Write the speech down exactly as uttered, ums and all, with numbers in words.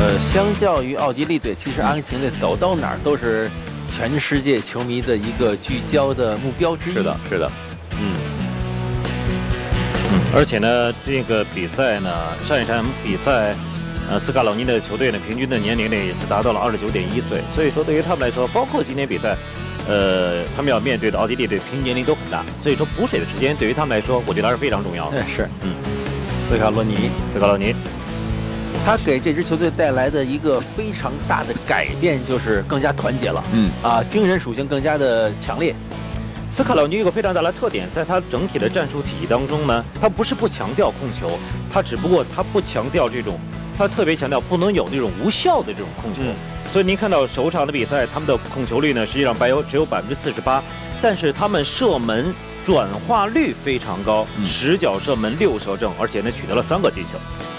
呃，相较于奥地利队，其实阿根廷队走到哪儿都是全世界球迷的一个聚焦的目标之一。 是的，是的，嗯。嗯，而且呢，这个比赛呢，上一场比赛，呃，斯卡鲁尼的球队呢，平均的年龄呢也是达到了二十九点一岁，所以说对于他们来说，包括今天比赛，呃，他们要面对的奥地利队平均年龄都很大，所以说补水的时间对于他们来说，我觉得还是非常重要的。 嗯，是， 嗯， 斯卡罗尼， 斯卡鲁尼， 他给这支球队带来的一个非常大的改变就是更加团结了， 嗯啊，精神属性更加的强烈。 斯卡鲁尼有个非常大的特点，在他整体的战术体系当中呢，他不是不强调控球，他只不过他不强调这种，他特别强调不能有那种无效的这种控球。 嗯、 所以您看到首场的比赛，他们的控球率呢，实际上白有只有百分之四十八，但是他们射门转化率非常高， 嗯、 十脚射门六射正，而且呢取得了三个进球。